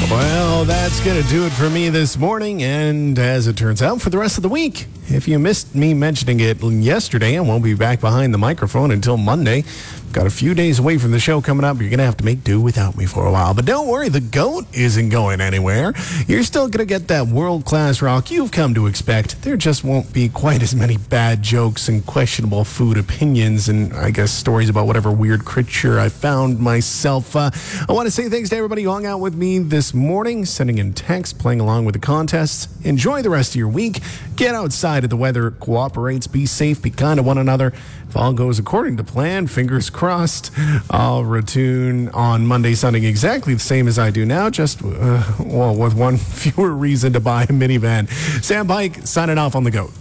Well, that's going to do it for me this morning, and as it turns out, for the rest of the week. If you missed me mentioning it yesterday, I won't be back behind the microphone until Monday. Got a few days away from the show coming up. You're going to have to make do without me for a while. But don't worry, the GOAT isn't going anywhere. You're still going to get that world-class rock you've come to expect. There just won't be quite as many bad jokes and questionable food opinions and, I guess, stories about whatever weird creature I found myself. I want to say thanks to everybody who hung out with me this morning, sending in texts, playing along with the contests. Enjoy the rest of your week. Get outside if the weather cooperates. Be safe. Be kind to one another. If all goes according to plan, fingers crossed, I'll return on Monday sounding exactly the same as I do now, just, with one fewer reason to buy a minivan. Sam Pike signing off on the GOAT.